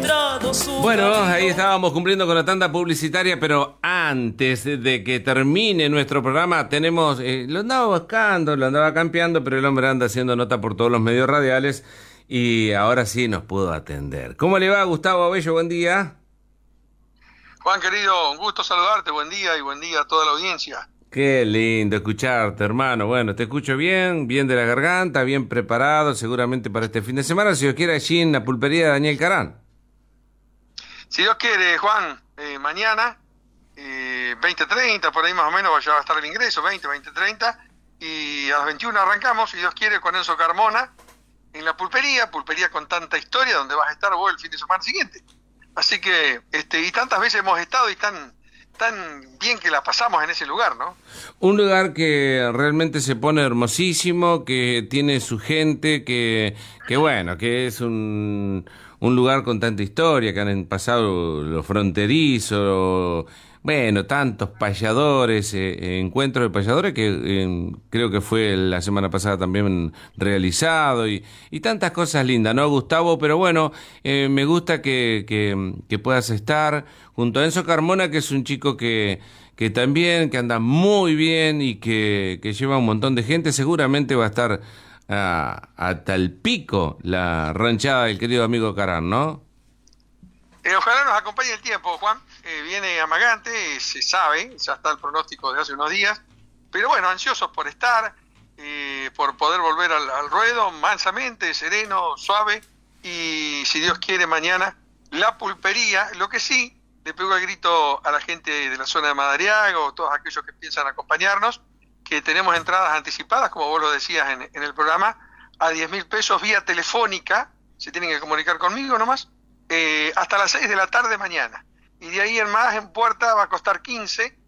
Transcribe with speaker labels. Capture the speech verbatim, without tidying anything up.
Speaker 1: Bueno, ahí estábamos cumpliendo con la tanda publicitaria, pero antes de que termine nuestro programa tenemos, eh, lo andaba buscando, lo andaba campeando, pero el hombre anda haciendo nota por todos los medios radiales y ahora sí nos pudo atender. ¿Cómo le va, Gustavo Abello? Buen día.
Speaker 2: Juan, querido, un gusto saludarte, buen día y buen día a toda la audiencia.
Speaker 1: Qué lindo escucharte, hermano. Bueno, te escucho bien, bien de la garganta, bien preparado, seguramente para este fin de semana, si Dios quiere, allí en la pulpería de Daniel Carán.
Speaker 2: Si Dios quiere, Juan, eh, mañana, eh, veinte treinta, por ahí más o menos ya va a estar el ingreso, veinte, veinte treinta, y a las veintiuna arrancamos, si Dios quiere, con Enzo Carmona, en la pulpería, pulpería con tanta historia, donde vas a estar vos el fin de semana siguiente. Así que, este, y tantas veces hemos estado y tan, tan bien que la pasamos en ese lugar, ¿no?
Speaker 1: Un lugar que realmente se pone hermosísimo, que tiene su gente, que, que bueno, que es un... un lugar con tanta historia, que han pasado los fronterizos, bueno, tantos payadores, eh, encuentros de payadores que eh, creo que fue la semana pasada también realizado y, y tantas cosas lindas, ¿no, Gustavo? Pero bueno, eh, me gusta que, que, que puedas estar junto a Enzo Carmona, que es un chico que, que también, que anda muy bien y que, que lleva un montón de gente, seguramente va a estar A, hasta el pico la ranchada del querido amigo Carán, ¿no?
Speaker 2: Eh, ojalá nos acompañe el tiempo, Juan. Eh, viene amagante, eh, se sabe, ya está el pronóstico de hace unos días, pero bueno, ansiosos por estar, eh, por poder volver al, al ruedo, mansamente, sereno, suave, y si Dios quiere mañana, la pulpería. Lo que sí, le pego el grito a la gente de la zona de Madariaga o todos aquellos que piensan acompañarnos, que tenemos entradas anticipadas, como vos lo decías en, en el programa, a diez mil pesos vía telefónica, se tienen que comunicar conmigo nomás, eh, hasta las seis de la tarde mañana. Y de ahí en más, en puerta va a costar quince,